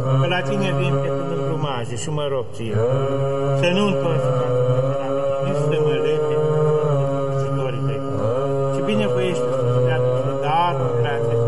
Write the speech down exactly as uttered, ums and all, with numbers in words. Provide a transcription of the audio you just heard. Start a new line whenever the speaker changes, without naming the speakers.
că la tine vin pe cum în grumaje și mă rog ție, să nu întorci la mine, nici să mă lepe lucrăcitorii tăi, ci binevoiește să-ți dea darul prea